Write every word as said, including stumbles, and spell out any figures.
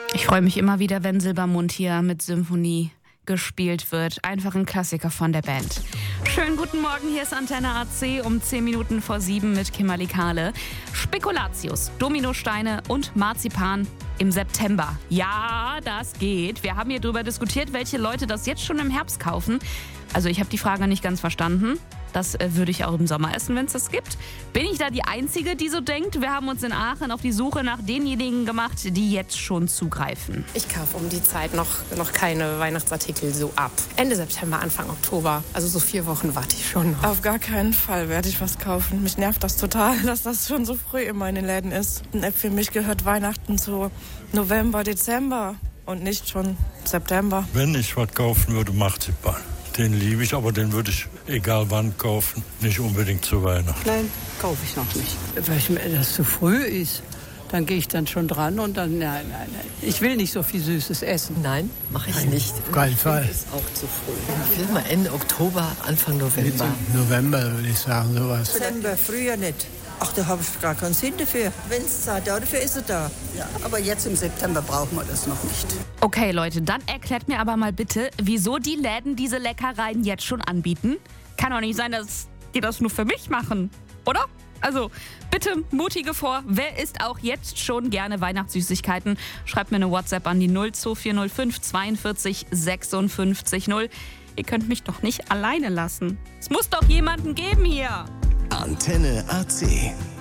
Ich freue mich immer wieder, wenn Silbermond hier mit Symphonie gespielt wird. Einfach ein Klassiker von der Band. Schönen guten Morgen, hier ist Antenne A C um zehn Minuten vor sieben mit Kimberly Kahle. Spekulatius, Dominosteine und Marzipan im September. Ja, das geht. Wir haben hier drüber diskutiert, welche Leute das jetzt schon im Herbst kaufen. Also ich habe die Frage nicht ganz verstanden. Das äh, würde ich auch im Sommer essen, wenn es das gibt. Bin ich da die Einzige, die so denkt? Wir haben uns in Aachen auf die Suche nach denjenigen gemacht, die jetzt schon zugreifen. Ich kaufe um die Zeit noch, noch keine Weihnachtsartikel so ab. Ende September, Anfang Oktober. Also so vier Wochen warte ich schon noch. Auf gar keinen Fall werde ich was kaufen. Mich nervt das total, dass das schon so früh immer in den Läden ist. Für mich gehört Weihnachten so November, Dezember und nicht schon September. Wenn ich was kaufen würde, Marzipan. Den liebe ich, aber den würde ich egal wann kaufen, nicht unbedingt zu Weihnachten. Nein, kaufe ich noch nicht. Weil das zu früh ist, dann gehe ich dann schon dran und dann, nein, nein, nein. Ich will nicht so viel Süßes essen. Nein, mache ich nicht. Auf keinen Fall. Das ist auch zu früh. Ich will mal Ende Oktober, Anfang November. November würde ich sagen, sowas. Dezember, früher nicht. Ach, da habe ich gar keinen Sinn dafür. Wenn es Zeit da dafür ist, es da. Ja, aber jetzt im September brauchen wir das noch nicht. Okay, Leute, dann erklärt mir aber mal bitte, wieso die Läden diese Leckereien jetzt schon anbieten. Kann doch nicht sein, dass die das nur für mich machen, oder? Also, bitte mutige vor. Wer isst auch jetzt schon gerne Weihnachtssüßigkeiten? Schreibt mir eine WhatsApp an die null zwei vier null fünf zweiundvierzig sechsundfünfzig null. Ihr könnt mich doch nicht alleine lassen. Es muss doch jemanden geben hier. Antenne A C.